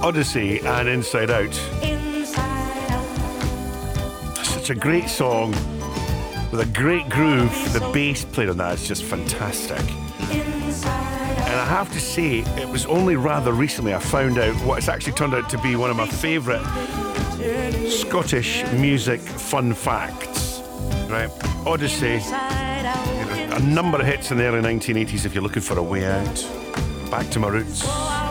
Odyssey and Inside Out. Such a great song with a great groove. The bass played on that is just fantastic. And I have to say, it was only rather recently I found out what it's actually turned out to be one of my favourite Scottish music fun facts. Right, Odyssey, a number of hits in the early 1980s if you're looking for a way out. Back to my roots.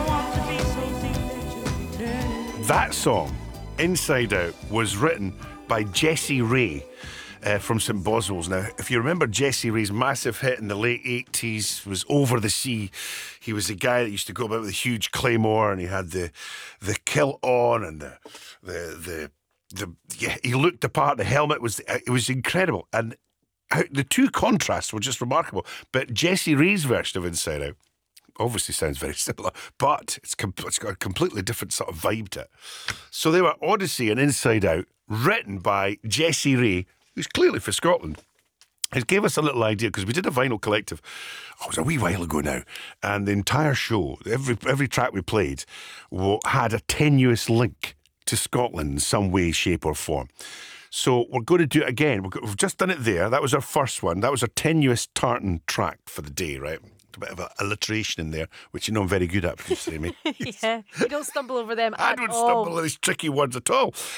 That song, Inside Out, was written by Jessie Ray from St Boswell's. Now, if you remember Jessie Ray's massive hit in the late 80s was Over the Sea. He was the guy that used to go about with a huge claymore, and he had the kilt on, and he looked the part. The helmet was it was incredible, and the two contrasts were just remarkable. But Jessie Ray's version of Inside Out obviously sounds very similar, but it's got a completely different sort of vibe to it. So they were Odyssey and Inside Out, written by Jessie Ray, who's clearly for Scotland. It gave us a little idea because we did a vinyl collective. It was a wee while ago now, and the entire show, every track we played, had a tenuous link to Scotland in some way, shape, or form. So we're going to do it again. We've just done it there. That was our first one. That was our tenuous tartan track for the day, right? A bit of an alliteration in there, which you know I'm very good at, producer Amy. Yeah, you don't stumble over them I at don't all. stumble over these tricky words at all.